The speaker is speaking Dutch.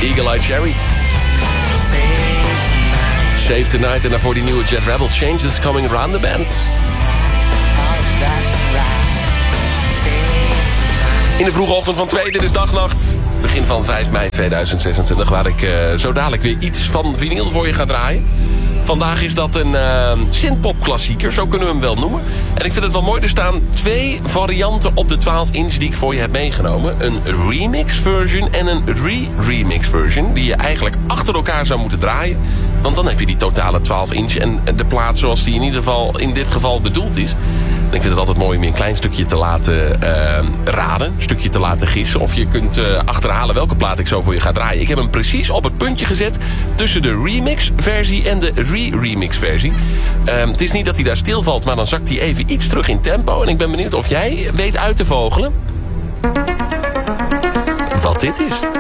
Eagle Eye Cherry. Save Tonight en daarvoor die nieuwe Jet Rebel. Change That's Coming Around the Band. In de vroege ochtend van 2, dit is Dagnacht. Begin van 5 mei 2026, waar ik zo dadelijk weer iets van vinyl voor je ga draaien. Vandaag is dat een synthpop-klassieker, zo kunnen we hem wel noemen. En ik vind het wel mooi, er staan 2 varianten op de 12-inch die ik voor je heb meegenomen. Een remix version en een re-remix version, die je eigenlijk achter elkaar zou moeten draaien. Want dan heb je die totale 12-inch en de plaat zoals die in dit geval bedoeld is. En ik vind het altijd mooi om je een klein stukje te laten raden. Een stukje te laten gissen. Of je kunt achterhalen welke plaat ik zo voor je ga draaien. Ik heb hem precies op het puntje gezet tussen de remix-versie en de re-remix-versie. Het is niet dat hij daar stilvalt, maar dan zakt hij even iets terug in tempo. En ik ben benieuwd of jij weet uit te vogelen wat dit is.